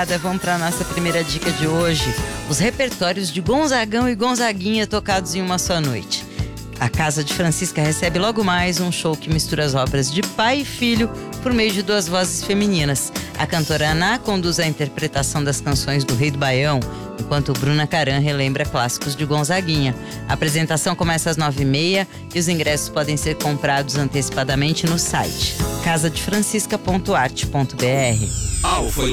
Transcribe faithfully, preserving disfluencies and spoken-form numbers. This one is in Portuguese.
moçada, vamos para nossa primeira dica de hoje. Os repertórios de Gonzagão e Gonzaguinha tocados em uma só noite. A Casa de Francisca recebe logo mais um show que mistura as obras de pai e filho por meio de duas vozes femininas. A cantora Aná conduz a interpretação das canções do Rei do Baião, enquanto Bruna Caran relembra clássicos de Gonzaguinha. A apresentação começa às nove e meia e os ingressos podem ser comprados antecipadamente no site casa de francisca ponto arte ponto b r.